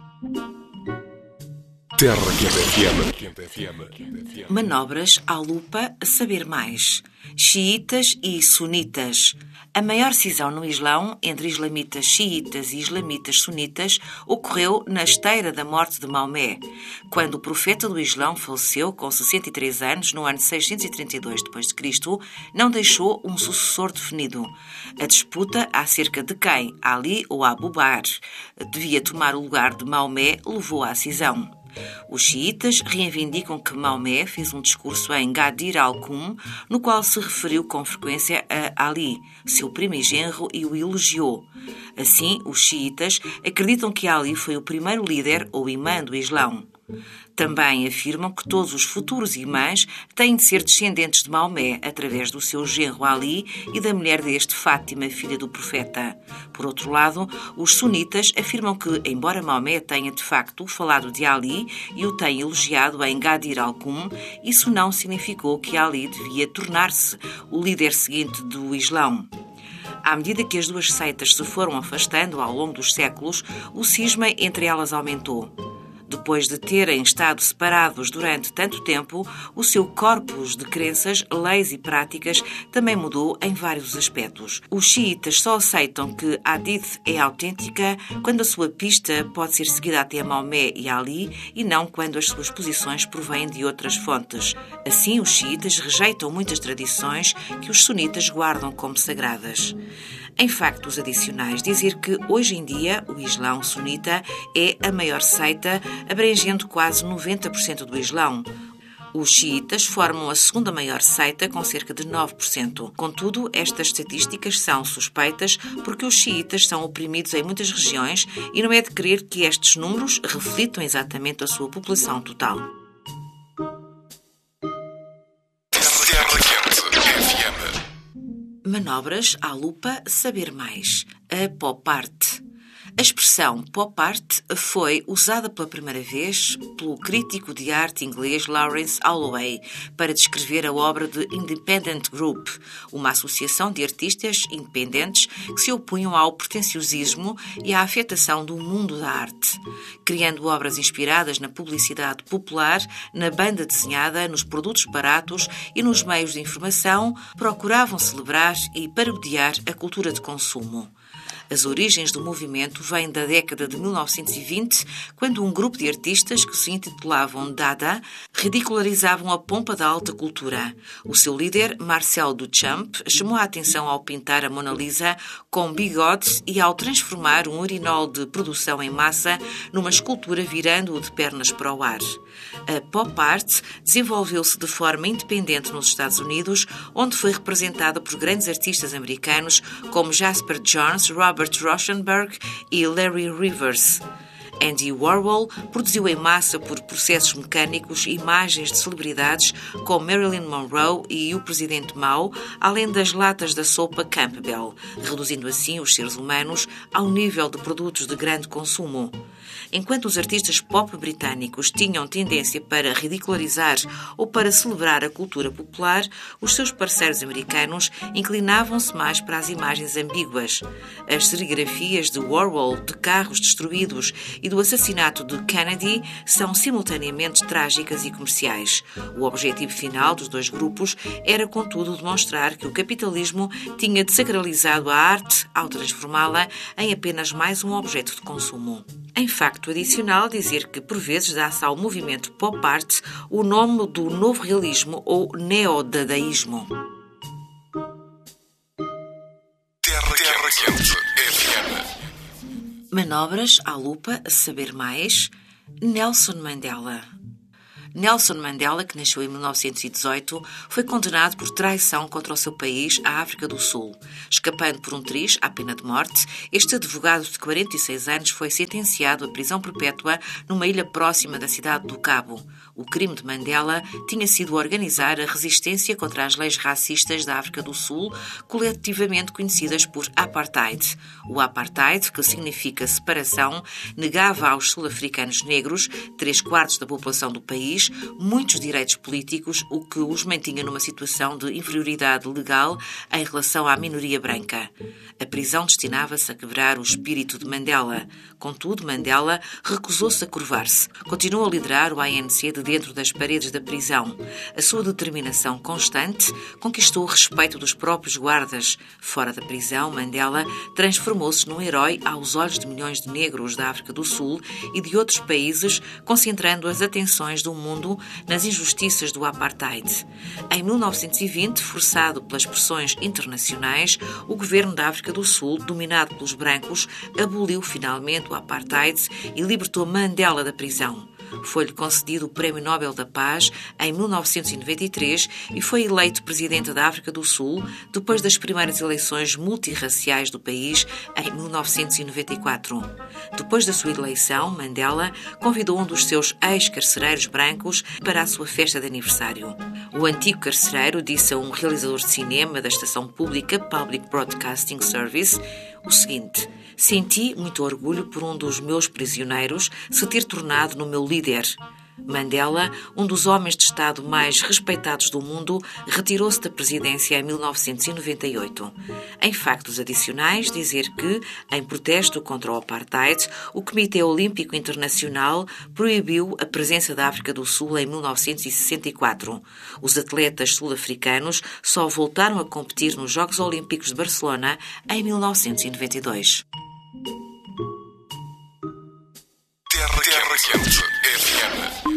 Terra Quente F M. Manobras à lupa, saber mais. Xiitas e sunitas. A maior cisão no Islão entre islamitas xiitas e islamitas sunitas ocorreu na esteira da morte de Maomé, quando o profeta do Islão faleceu com sessenta e três anos no ano seiscentos e trinta e dois depois de Cristo, não deixou um sucessor definido. A disputa acerca de quem, Ali ou Abu Bakr, devia tomar o lugar de Maomé levou à cisão. Os xiitas reivindicam que Maomé fez um discurso em Ghadir al-Qum, no qual se referiu com frequência a Ali, seu primigenro, e o elogiou. Assim, os xiitas acreditam que Ali foi o primeiro líder ou imã do Islão. Também afirmam que todos os futuros imãs têm de ser descendentes de Maomé, através do seu genro Ali e da mulher deste, Fátima, filha do profeta. Por outro lado, os sunitas afirmam que, embora Maomé tenha de facto falado de Ali e o tenha elogiado em Ghadir al-Qum, isso não significou que Ali devia tornar-se o líder seguinte do Islão. À medida que as duas seitas se foram afastando ao longo dos séculos, o cisma entre elas aumentou. Depois de terem estado separados durante tanto tempo, o seu corpus de crenças, leis e práticas também mudou em vários aspectos. Os xiitas só aceitam que a hadith é autêntica quando a sua pista pode ser seguida até Maomé e Ali e não quando as suas posições provêm de outras fontes. Assim, os xiitas rejeitam muitas tradições que os sunitas guardam como sagradas. Em factos adicionais, dizer que hoje em dia o Islão sunita é a maior seita, abrangendo quase noventa por cento do Islão. Os xiitas formam a segunda maior seita, com cerca de nove por cento. Contudo, estas estatísticas são suspeitas porque os xiitas são oprimidos em muitas regiões e não é de crer que estes números reflitam exatamente a sua população total. Terra Quente F M. Manobras à lupa, saber mais. A pop art. A expressão pop art foi usada pela primeira vez pelo crítico de arte inglês Lawrence Holloway para descrever a obra de Independent Group, uma associação de artistas independentes que se opunham ao pretenciosismo e à afetação do mundo da arte, criando obras inspiradas na publicidade popular, na banda desenhada, nos produtos baratos e nos meios de informação. Procuravam celebrar e parodiar a cultura de consumo. As origens do movimento vêm da década de mil novecentos e vinte, quando um grupo de artistas que se intitulavam Dada ridicularizavam a pompa da alta cultura. O seu líder, Marcel Duchamp, chamou a atenção ao pintar a Mona Lisa com bigodes e ao transformar um urinol de produção em massa numa escultura virando-o de pernas para o ar. A pop art desenvolveu-se de forma independente nos Estados Unidos, onde foi representada por grandes artistas americanos como Jasper Johns, Robert Rauschenberg e Larry Rivers. Andy Warhol produziu em massa por processos mecânicos imagens de celebridades como Marilyn Monroe e o presidente Mao, além das latas da sopa Campbell, reduzindo assim os seres humanos ao nível de produtos de grande consumo. Enquanto os artistas pop britânicos tinham tendência para ridicularizar ou para celebrar a cultura popular, os seus parceiros americanos inclinavam-se mais para as imagens ambíguas. As serigrafias de Warhol de carros destruídos e do assassinato de Kennedy são simultaneamente trágicas e comerciais. O objetivo final dos dois grupos era, contudo, demonstrar que o capitalismo tinha desacralizado a arte ao transformá-la em apenas mais um objeto de consumo. Em facto adicional, dizer que por vezes dá-se ao movimento pop art o nome do novo realismo ou neodadaísmo. Terra, Terra Quente F M. Manobras à lupa, a saber mais. Nelson Mandela. Nelson Mandela, que nasceu em mil novecentos e dezoito, foi condenado por traição contra o seu país, a África do Sul. Escapando por um triz à pena de morte, este advogado de quarenta e seis anos foi sentenciado à prisão perpétua numa ilha próxima da cidade do Cabo. O crime de Mandela tinha sido organizar a resistência contra as leis racistas da África do Sul, coletivamente conhecidas por apartheid. O apartheid, que significa separação, negava aos sul-africanos negros, três quartos da população do país, muitos direitos políticos, o que os mantinha numa situação de inferioridade legal em relação à minoria branca. A prisão destinava-se a quebrar o espírito de Mandela. Contudo, Mandela recusou-se a curvar-se. Continuou a liderar o A N C de dentro das paredes da prisão. A sua determinação constante conquistou o respeito dos próprios guardas. Fora da prisão, Mandela transformou-se num herói aos olhos de milhões de negros da África do Sul e de outros países, concentrando as atenções do mundo nas injustiças do apartheid. Em mil novecentos e vinte, forçado pelas pressões internacionais, o governo da África do Sul, dominado pelos brancos, aboliu finalmente o apartheid e libertou Mandela da prisão. Foi-lhe concedido o Prémio Nobel da Paz em mil novecentos e noventa e três e foi eleito presidente da África do Sul depois das primeiras eleições multirraciais do país em mil novecentos e noventa e quatro. Depois da sua eleição, Mandela convidou um dos seus ex-carcereiros brancos para a sua festa de aniversário. O antigo carcereiro disse a um realizador de cinema da estação pública Public Broadcasting Service o seguinte: senti muito orgulho por um dos meus prisioneiros se ter tornado no meu líder. Mandela, um dos homens de Estado mais respeitados do mundo, retirou-se da presidência em mil novecentos e noventa e oito. Em factos adicionais, dizer que, em protesto contra o apartheid, o Comitê Olímpico Internacional proibiu a presença da África do Sul em mil novecentos e sessenta e quatro. Os atletas sul-africanos só voltaram a competir nos Jogos Olímpicos de Barcelona em mil novecentos e noventa e dois. Terra, Terra Quente F M.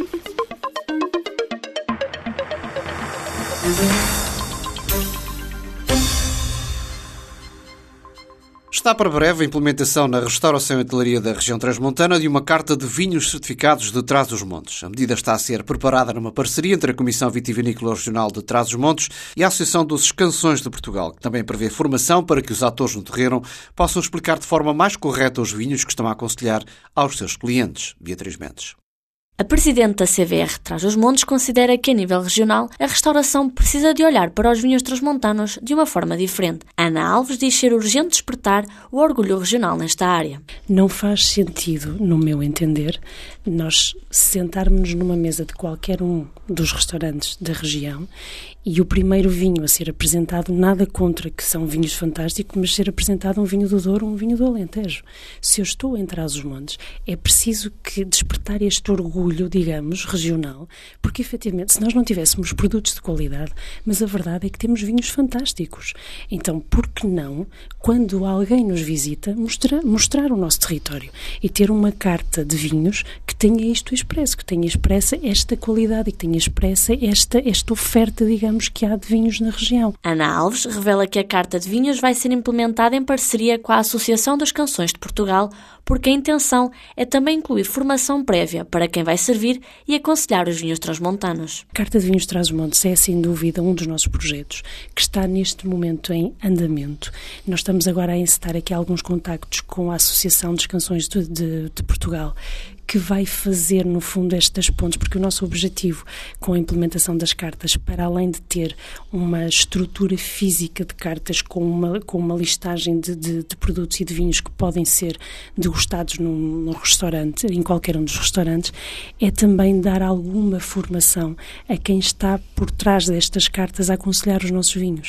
Está para breve a implementação na restauração e hotelaria da região transmontana de uma carta de vinhos certificados de Trás-os-Montes. A medida está a ser preparada numa parceria entre a Comissão Vitivinícola Regional de Trás-os-Montes e a Associação dos Escansões de Portugal, que também prevê formação para que os atores no terreno possam explicar de forma mais correta os vinhos que estão a aconselhar aos seus clientes. Beatriz Mendes. A Presidente da C V R Trás-os-Montes considera que, a nível regional, a restauração precisa de olhar para os vinhos transmontanos de uma forma diferente. Ana Alves diz ser urgente despertar o orgulho regional nesta área. Não faz sentido, no meu entender, nós sentarmos numa mesa de qualquer um dos restaurantes da região e o primeiro vinho a ser apresentado, nada contra que são vinhos fantásticos, mas ser apresentado um vinho do Douro ou um vinho do Alentejo. Se eu estou em Trás-os-Montes, é preciso que despertar este orgulho, digamos, regional, porque efetivamente, se nós não tivéssemos produtos de qualidade, mas a verdade é que temos vinhos fantásticos. Então, por que não, quando alguém nos visita, mostrar, mostrar o nosso território e ter uma carta de vinhos que tenha isto expresso, que tenha expressa esta qualidade e que tenha expressa esta, esta oferta, digamos, que há de vinhos na região. Ana Alves revela que a Carta de Vinhos vai ser implementada em parceria com a Associação das Canções de Portugal, porque a intenção é também incluir formação prévia para quem vai servir e aconselhar os vinhos transmontanos. A Carta de Vinhos Trás-os-Montes é, sem dúvida, um dos nossos projetos que está neste momento em andamento. Nós estamos agora a encetar aqui alguns contactos com a Associação das Canções de, de, de Portugal, que vai fazer, no fundo, estas pontes, porque o nosso objetivo com a implementação das cartas, para além de ter uma estrutura física de cartas com uma, com uma listagem de, de, de produtos e de vinhos que podem ser degustados num, num restaurante, em qualquer um dos restaurantes, é também dar alguma formação a quem está por trás destas cartas a aconselhar os nossos vinhos.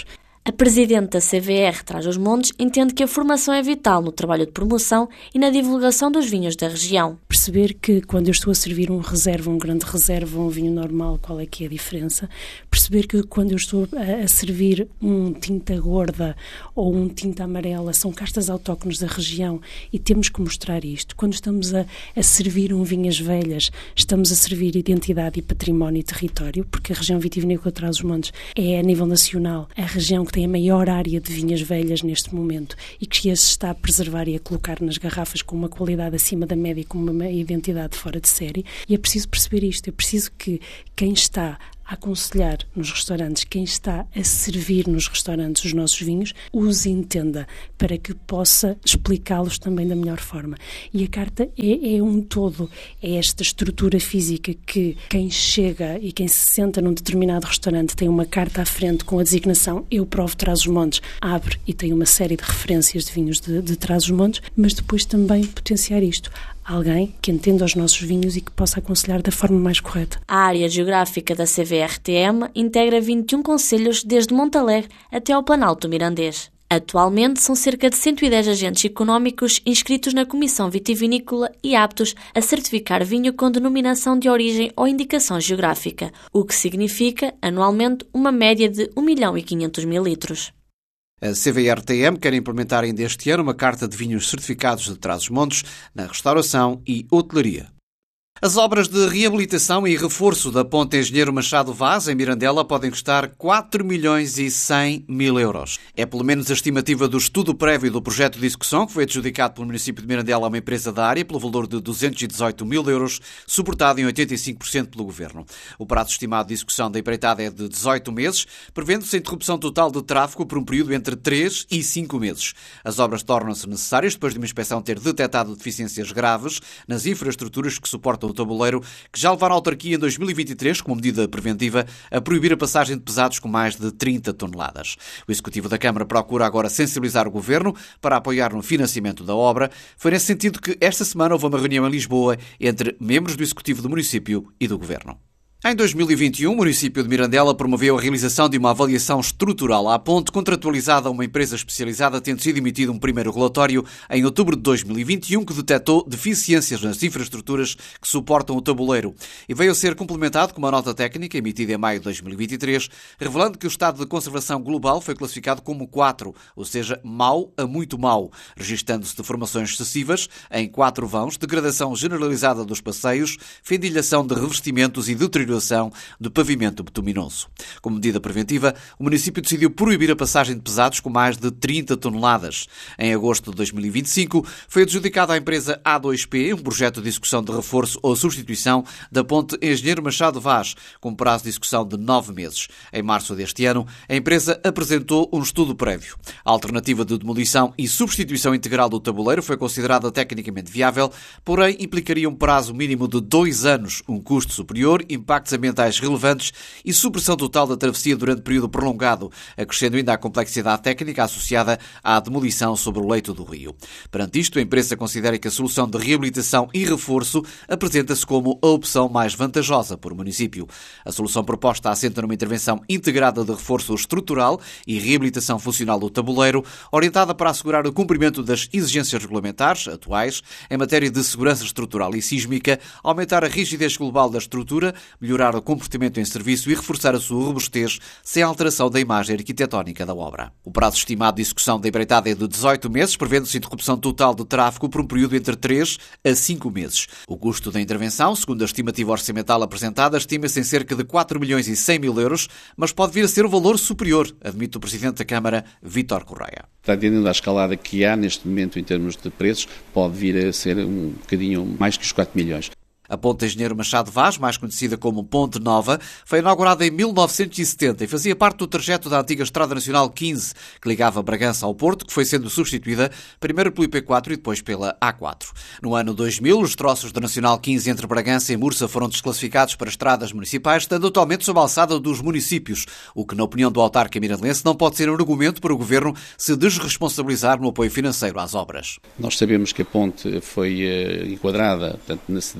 A presidente da C V R Trás-os-Montes entende que a formação é vital no trabalho de promoção e na divulgação dos vinhos da região. Perceber que quando eu estou a servir um reserva, um grande reserva, um vinho normal, qual é que é a diferença? Perceber que quando eu estou a, a servir um tinta gorda ou um tinta amarela, são castas autóctones da região e temos que mostrar isto. Quando estamos a, a servir um vinhas velhas, estamos a servir identidade e património e território, porque a região vitivinícola de Trás-os-Montes é, a nível nacional, a região que tem a maior área de vinhas velhas neste momento e que se está a preservar e a colocar nas garrafas com uma qualidade acima da média, com uma identidade fora de série. E é preciso perceber isto, é preciso que quem está a aconselhar nos restaurantes, quem está a servir nos restaurantes os nossos vinhos, os entenda para que possa explicá-los também da melhor forma. E a carta é, é um todo, é esta estrutura física que quem chega e quem se senta num determinado restaurante tem uma carta à frente com a designação Eu Provo Trás-os-Montes, abre e tem uma série de referências de vinhos de, de Trás-os-Montes, mas depois também potenciar isto. Alguém que entenda os nossos vinhos e que possa aconselhar da forma mais correta. A área geográfica da C V R T M integra vinte e um concelhos desde Montalegre até ao Planalto Mirandês. Atualmente são cerca de cento e dez agentes económicos inscritos na Comissão Vitivinícola e aptos a certificar vinho com denominação de origem ou indicação geográfica, o que significa, anualmente, uma média de um milhão e quinhentos mil litros. A C V R T M quer implementar ainda este ano uma carta de vinhos certificados de Trás-os-Montes na restauração e hotelaria. As obras de reabilitação e reforço da Ponte Engenheiro Machado Vaz, em Mirandela, podem custar quatro milhões e cem mil euros. É pelo menos a estimativa do estudo prévio do projeto de execução, que foi adjudicado pelo município de Mirandela a uma empresa da área, pelo valor de duzentos e dezoito mil euros, suportado em oitenta e cinco por cento pelo Governo. O prazo estimado de execução da empreitada é de dezoito meses, prevendo-se a interrupção total de tráfego por um período entre três e cinco meses. As obras tornam-se necessárias depois de uma inspeção ter detectado deficiências graves nas infraestruturas que suportam o tabuleiro, que já levaram a autarquia em dois mil e vinte e três, como medida preventiva, a proibir a passagem de pesados com mais de trinta toneladas. O Executivo da Câmara procura agora sensibilizar o Governo para apoiar no financiamento da obra. Foi nesse sentido que esta semana houve uma reunião em Lisboa entre membros do Executivo do município e do Governo. Em dois mil e vinte e um, o município de Mirandela promoveu a realização de uma avaliação estrutural à ponte, contratualizada a uma empresa especializada, tendo sido emitido um primeiro relatório em outubro de dois mil e vinte e um que detectou deficiências nas infraestruturas que suportam o tabuleiro e veio a ser complementado com uma nota técnica emitida em maio de dois mil e vinte e três, revelando que o estado de conservação global foi classificado como quatro, ou seja, mau a muito mau, registando-se deformações excessivas em quatro vãos, degradação generalizada dos passeios, fendilhação de revestimentos e deterioração do pavimento bituminoso. Como medida preventiva, o município decidiu proibir a passagem de pesados com mais de trinta toneladas. Em agosto de dois mil e vinte e cinco, foi adjudicado à empresa A dois P um projeto de execução de reforço ou substituição da ponte Engenheiro Machado Vaz, com prazo de execução de nove meses. Em março deste ano, a empresa apresentou um estudo prévio. A alternativa de demolição e substituição integral do tabuleiro foi considerada tecnicamente viável, porém implicaria um prazo mínimo de dois anos, um custo superior, impacto ambientais relevantes e supressão total da travessia durante período prolongado, acrescendo ainda a complexidade técnica associada à demolição sobre o leito do rio. Perante isto, a empresa considera que a solução de reabilitação e reforço apresenta-se como a opção mais vantajosa para o município. A solução proposta assenta numa intervenção integrada de reforço estrutural e reabilitação funcional do tabuleiro, orientada para assegurar o cumprimento das exigências regulamentares atuais em matéria de segurança estrutural e sísmica, aumentar a rigidez global da estrutura, melhorar o comportamento em serviço e reforçar a sua robustez sem alteração da imagem arquitetónica da obra. O prazo estimado de execução da empreitada é de dezoito meses, prevendo-se interrupção total de tráfego por um período entre três a cinco meses. O custo da intervenção, segundo a estimativa orçamental apresentada, estima-se em cerca de quatro milhões e cem mil euros, mas pode vir a ser um valor superior, admite o Presidente da Câmara, Vítor Correia. Está atendendo à escalada que há neste momento em termos de preços, pode vir a ser um bocadinho mais que os quatro milhões. A Ponte Engenheiro Machado Vaz, mais conhecida como Ponte Nova, foi inaugurada em mil novecentos e setenta e fazia parte do trajeto da antiga Estrada Nacional quinze, que ligava Bragança ao Porto, que foi sendo substituída primeiro pelo I P quatro e depois pela A quatro. No ano dois mil, os troços da Nacional quinze entre Bragança e Mursa foram desclassificados para estradas municipais, estando atualmente sob a alçada dos municípios, o que, na opinião do autarca mirandense, não pode ser um argumento para o Governo se desresponsabilizar no apoio financeiro às obras. Nós sabemos que a ponte foi uh, enquadrada, portanto, na cedência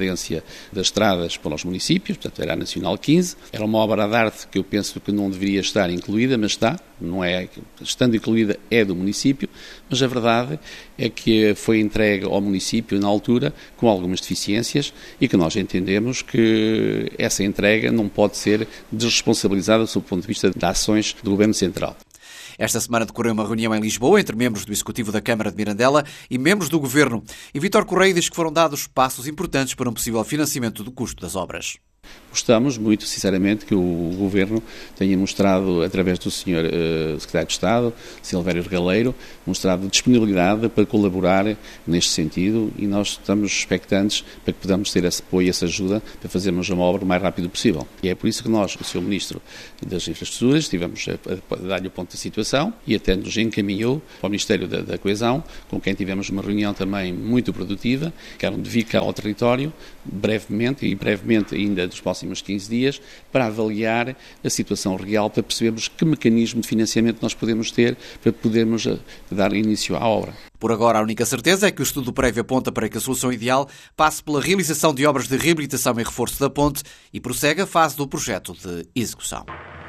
transferência das estradas para os municípios, portanto era a Nacional quinze. Era uma obra de arte que eu penso que não deveria estar incluída, mas está, não é, estando incluída é do município, mas a verdade é que foi entregue ao município na altura com algumas deficiências e que nós entendemos que essa entrega não pode ser desresponsabilizada sob o ponto de vista de ações do Governo Central. Esta semana decorreu uma reunião em Lisboa entre membros do Executivo da Câmara de Mirandela e membros do Governo. E Vítor Correia diz que foram dados passos importantes para um possível financiamento do custo das obras. Gostamos muito, sinceramente, que o Governo tenha mostrado, através do senhor uh, Secretário de Estado, Silvério Regaleiro, mostrado disponibilidade para colaborar neste sentido e nós estamos expectantes para que podamos ter esse apoio e essa ajuda para fazermos uma obra o mais rápido possível. E é por isso que nós, o senhor Ministro das Infraestruturas, estivemos a, a dar-lhe o ponto da situação e até nos encaminhou para o Ministério da, da Coesão, com quem tivemos uma reunião também muito produtiva, que eram de vir cá ao território, brevemente, e brevemente ainda dos próximos quinze dias, para avaliar a situação real, para percebermos que mecanismo de financiamento nós podemos ter para podermos dar início à obra. Por agora, a única certeza é que o estudo prévio aponta para que a solução ideal passe pela realização de obras de reabilitação e reforço da ponte e prossegue a fase do projeto de execução.